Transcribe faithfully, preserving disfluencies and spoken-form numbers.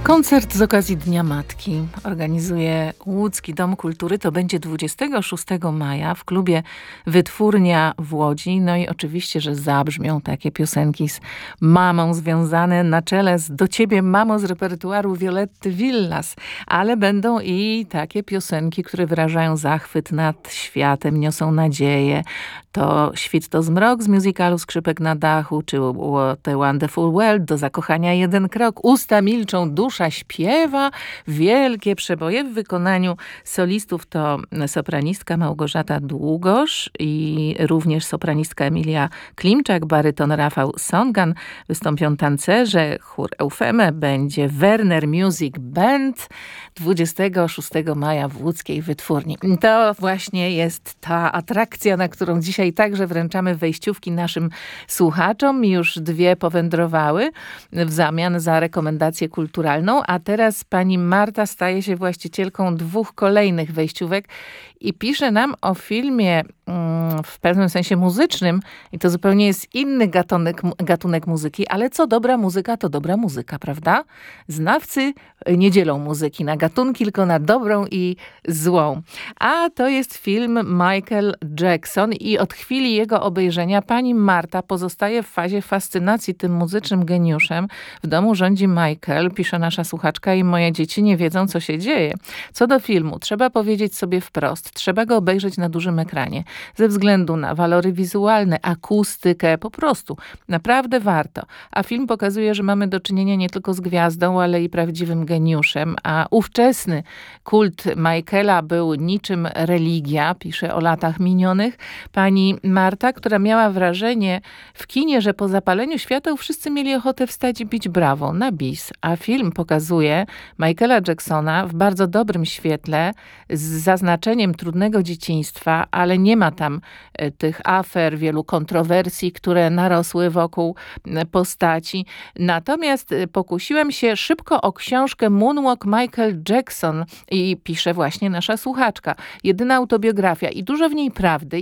Koncert z okazji Dnia Matki organizuje Łódzki Dom Kultury. To będzie dwudziestego szóstego maja w klubie Wytwórnia w Łodzi. No i oczywiście, że zabrzmią takie piosenki z mamą związane na czele z Do Ciebie, mamo, z repertuaru Violetty Villas. Ale będą i takie piosenki, które wyrażają zachwyt nad światem, niosą nadzieję. To Świt to zmrok z musicalu Skrzypek na dachu, czy What a Wonderful World, Do zakochania jeden krok, Usta milczą, dusza śpiewa. Wielkie przeboje w wykonaniu solistów to sopranistka Małgorzata Długosz i również sopranistka Emilia Klimczak, baryton Rafał Songan. Wystąpią tancerze, chór Eufeme, będzie Werner Music Band dwudziestego szóstego maja w łódzkiej Wytwórni. To właśnie jest ta atrakcja, na którą dzisiaj także wręczamy wejściówki naszym słuchaczom. Już dwie powędrowały w zamian za rekomendację kulturalną, a teraz pani Marta staje się właścicielką dwóch kolejnych wejściówek i pisze nam o filmie mm, w pewnym sensie muzycznym i to zupełnie jest inny gatunek, gatunek muzyki, ale co dobra muzyka, to dobra muzyka, prawda? Znawcy nie dzielą muzyki na gatunki, tylko na dobrą i złą. A to jest film Michael Jackson i od chwili jego obejrzenia pani Marta pozostaje w fazie fascynacji tym muzycznym geniuszem. W domu rządzi Michael, pisze nasza słuchaczka, i moje dzieci nie wiedzą, co się dzieje. Co do filmu, trzeba powiedzieć sobie wprost, trzeba go obejrzeć na dużym ekranie. Ze względu na walory wizualne, akustykę, po prostu. Naprawdę warto. A film pokazuje, że mamy do czynienia nie tylko z gwiazdą, ale i prawdziwym geniuszem. A ówczesny kult Michaela był niczym religia, pisze o latach minionych pani Marta, która miała wrażenie w kinie, że po zapaleniu świateł wszyscy mieli ochotę wstać i bić brawo na bis. A film pokazuje Michaela Jacksona w bardzo dobrym świetle, z zaznaczeniem trudnego dzieciństwa, ale nie ma tam e, tych afer, wielu kontrowersji, które narosły wokół e, postaci. Natomiast e, pokusiłem się szybko o książkę Moonwalk Michael Jackson i pisze właśnie nasza słuchaczka. Jedyna autobiografia i dużo w niej prawdy.